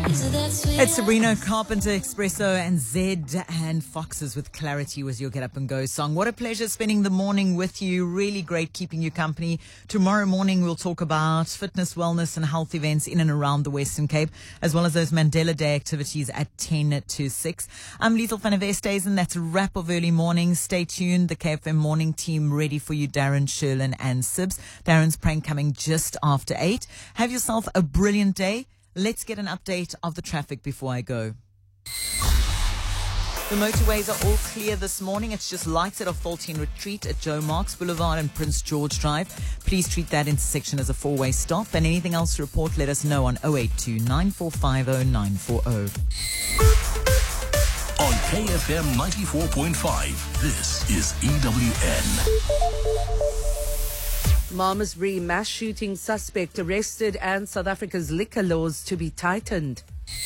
It's Sabrina Carpenter, Espresso, and Zed and Foxes with Clarity was your Get Up and Go song. What a pleasure spending the morning with you. Really great keeping you company. Tomorrow morning we'll talk about fitness, wellness and health events in and around the Western Cape, as well as those Mandela Day activities at 10 to 6. I'm Lethal Van Vesthuizen, and that's a wrap of early morning. Stay tuned. The KFM morning team ready for you, Darren, Sherlin and Sibs. Darren's prank coming just after 8. Have yourself a brilliant day. Let's get an update of the traffic before I go. The motorways are all clear this morning. It's just lights that are faulty in Retreat at Joe Marks Boulevard and Prince George Drive. Please treat that intersection as a four-way stop. And anything else to report, let us know on 082 9450 940. On KFM 94.5, this is EWN. Malmesbury mass shooting suspect arrested and South Africa's liquor laws to be tightened.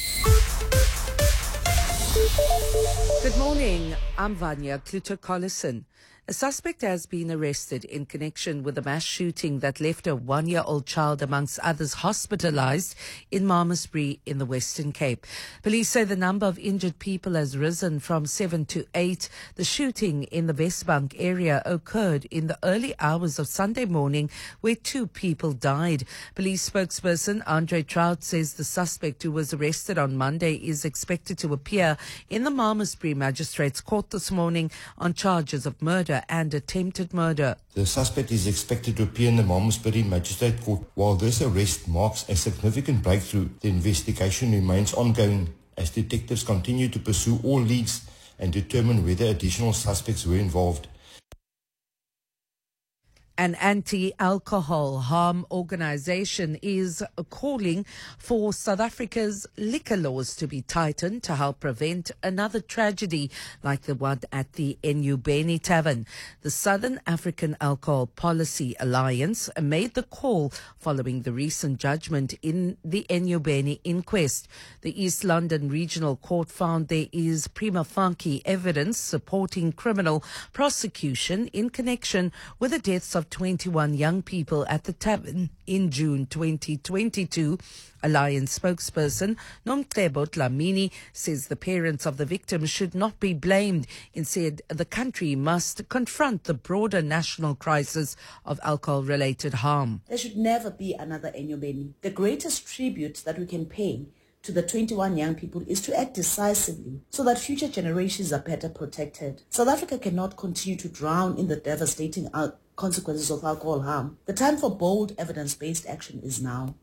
Good morning, I'm Vanya Kluter-Collison. A suspect has been arrested in connection with a mass shooting that left a one-year-old child, amongst others, hospitalized in Malmesbury in the Western Cape. Police say the number of injured people has risen from 7 to 8. The shooting in the Westbank area occurred in the early hours of Sunday morning, where 2 people died. Police spokesperson Andre Trout says the suspect, who was arrested on Monday, is expected to appear in the Malmesbury Magistrates Court this morning on charges of murder and attempted murder. The suspect is expected to appear in the Malmesbury Magistrate Court. While this arrest marks a significant breakthrough, the investigation remains ongoing as detectives continue to pursue all leads and determine whether additional suspects were involved. An anti-alcohol harm organisation is calling for South Africa's liquor laws to be tightened to help prevent another tragedy like the one at the Enyobeni Tavern. The Southern African Alcohol Policy Alliance made the call following the recent judgment in the Enyobeni inquest. The East London Regional Court found there is prima facie evidence supporting criminal prosecution in connection with the deaths of 21 young people at the tavern in June 2022. Alliance spokesperson Nomcebo Dlamini says the parents of the victims should not be blamed. Instead, the country must confront the broader national crisis of alcohol-related harm. There should never be another Enyobeni. The greatest tribute that we can pay to the 21 young people is to act decisively so that future generations are better protected. South Africa cannot continue to drown in the devastating consequences of alcohol harm. The time for bold evidence-based action is now.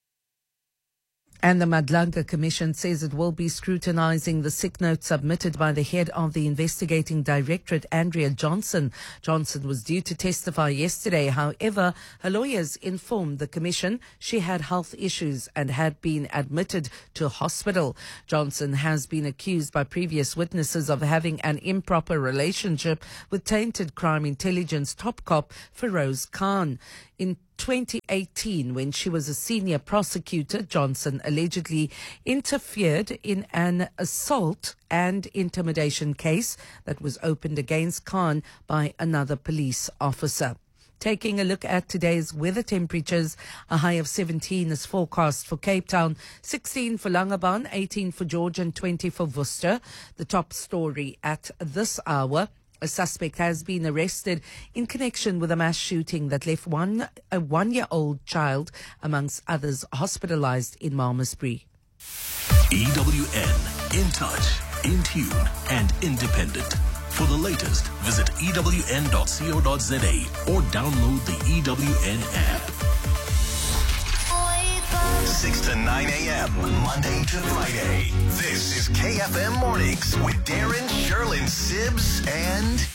And the Madlanga Commission says it will be scrutinizing the sick note submitted by the head of the investigating directorate, Andrea Johnson. Johnson was due to testify yesterday. However, her lawyers informed the Commission she had health issues and had been admitted to hospital. Johnson has been accused by previous witnesses of having an improper relationship with tainted crime intelligence top cop Feroz Khan. In 2018, when she was a senior prosecutor, Johnson allegedly interfered in an assault and intimidation case that was opened against Khan by another police officer. Taking a look at today's weather temperatures, a high of 17 is forecast for Cape Town, 16 for Langebaan, 18 for George and 20 for Worcester. The top story at this hour: a suspect has been arrested in connection with a mass shooting that left a one-year-old child, amongst others, hospitalized in Malmesbury. EWN, in touch, in tune, and independent. For the latest, visit ewn.co.za or download the EWN app. 6 to 9 a.m., Monday to Friday. This is KFM Mornings with Darren, Sherlin, Sibs, and